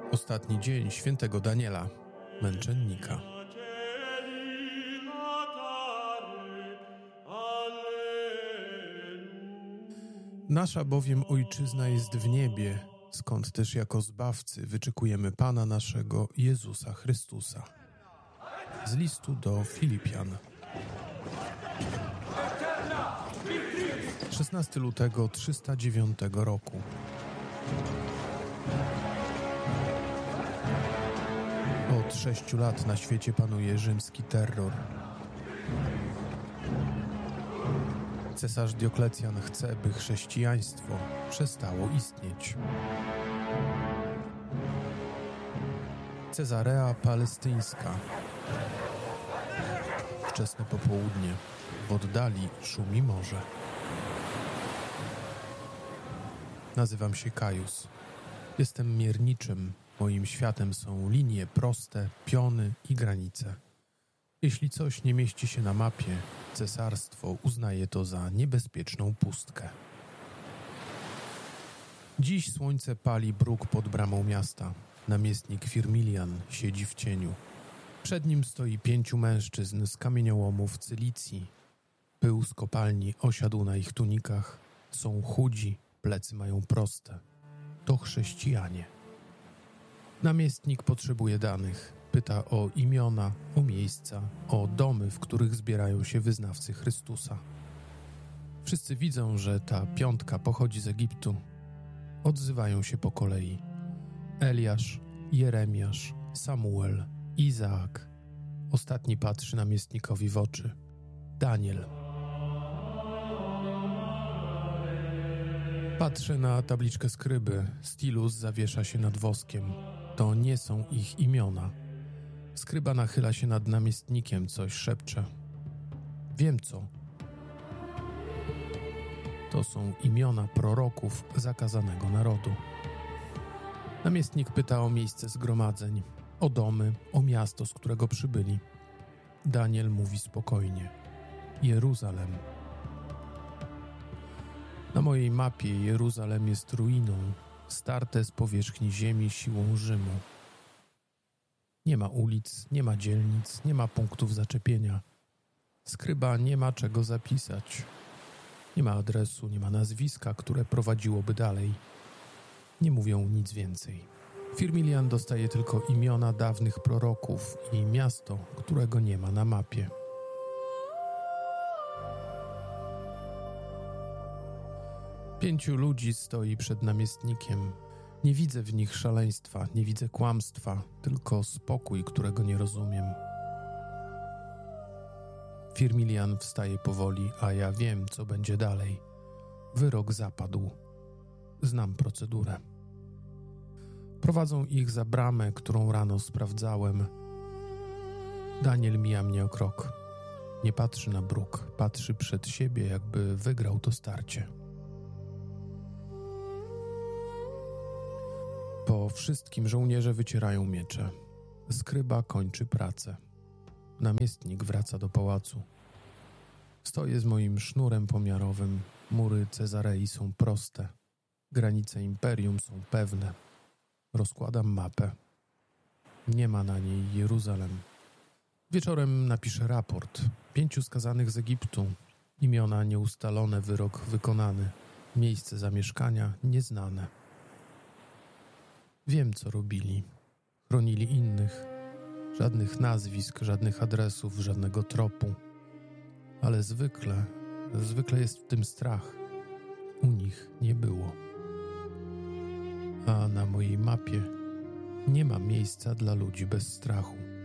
Ostatni dzień świętego Daniela, męczennika. Nasza bowiem Ojczyzna jest w niebie, skąd też jako Zbawcy wyczekujemy Pana naszego Jezusa Chrystusa. Z listu do Filipian. 16 lutego 309 roku. Od 6 lat na świecie panuje rzymski terror. Cesarz Dioklecjan chce, by chrześcijaństwo przestało istnieć. Cezarea Palestyńska. Wczesne popołudnie. W oddali szumi morze. Nazywam się Kajus. Jestem mierniczym. Moim światem są linie proste, piony i granice. Jeśli coś nie mieści się na mapie, cesarstwo uznaje to za niebezpieczną pustkę. Dziś słońce pali bruk pod bramą miasta. Namiestnik Firmilian siedzi w cieniu. Przed nim stoi 5 mężczyzn z kamieniołomów Cylicji. Pył z kopalni osiadł na ich tunikach. Są chudzi, plecy mają proste. To chrześcijanie. Namiestnik potrzebuje danych. Pyta o imiona, o miejsca, o domy, w których zbierają się wyznawcy Chrystusa. Wszyscy widzą, że ta 5 pochodzi z Egiptu. Odzywają się po kolei. Eliasz, Jeremiasz, Samuel, Izaak. Ostatni patrzy namiestnikowi w oczy. Daniel. Patrzę na tabliczkę skryby. Stilus zawiesza się nad woskiem. To nie są ich imiona. Skryba nachyla się nad namiestnikiem, coś szepcze. Wiem co. To są imiona proroków zakazanego narodu. Namiestnik pyta o miejsce zgromadzeń, o domy, o miasto, z którego przybyli. Daniel mówi spokojnie. Jeruzalem. Na mojej mapie Jeruzalem jest ruiną, starte z powierzchni ziemi siłą Rzymu. Nie ma ulic, nie ma dzielnic, nie ma punktów zaczepienia. Skryba nie ma czego zapisać. Nie ma adresu, nie ma nazwiska, które prowadziłoby dalej. Nie mówią nic więcej. Firmilian dostaje tylko imiona dawnych proroków i miasto, którego nie ma na mapie. Pięciu ludzi stoi przed namiestnikiem. Nie widzę w nich szaleństwa, nie widzę kłamstwa, tylko spokój, którego nie rozumiem. Firmilian wstaje powoli, a ja wiem, co będzie dalej. Wyrok zapadł. Znam procedurę. Prowadzą ich za bramę, którą rano sprawdzałem. Daniel mija mnie o krok. Nie patrzy na bruk, patrzy przed siebie, jakby wygrał to starcie. Po wszystkim żołnierze wycierają miecze. Skryba kończy pracę. Namiestnik wraca do pałacu. Stoję z moim sznurem pomiarowym. Mury Cezarei są proste. Granice imperium są pewne. Rozkładam mapę. Nie ma na niej Jeruzalem. Wieczorem napiszę raport. 5 skazanych z Egiptu. Imiona nieustalone, wyrok wykonany. Miejsce zamieszkania nieznane. Wiem, co robili. Chronili innych. Żadnych nazwisk, żadnych adresów, żadnego tropu. Ale zwykle jest w tym strach. U nich nie było. A na mojej mapie nie ma miejsca dla ludzi bez strachu.